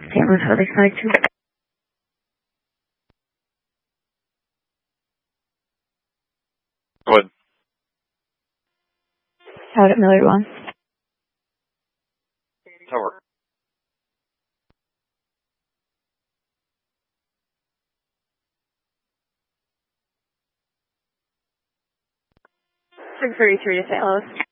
Cameron, other side too. Go ahead. Out at Miller 1. Tower. Six 33 to St. Louis.